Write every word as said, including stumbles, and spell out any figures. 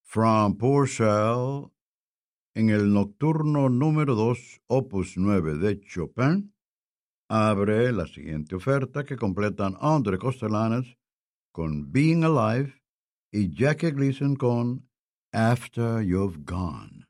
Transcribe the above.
From Purcell, en el nocturno número dos, opus nueve de Chopin, abre la siguiente oferta que completan André Costellanes con Being Alive y Jackie Gleason con After You've Gone.